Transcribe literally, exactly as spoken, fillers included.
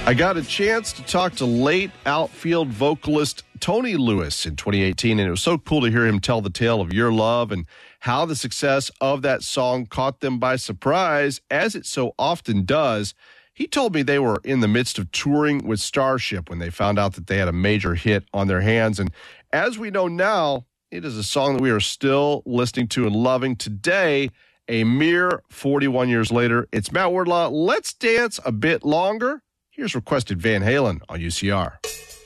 I got a chance to talk to late outfield vocalist Tony Lewis in twenty eighteen, and it was so cool to hear him tell the tale of Your Love and how the success of that song caught them by surprise, as it so often does. He told me they were in the midst of touring with Starship when they found out that they had a major hit on their hands. And as we know now, it is a song that we are still listening to and loving today, a mere forty-one years later. It's Matt Wardlaw. Let's dance a bit longer. Here's requested Van Halen on U C R.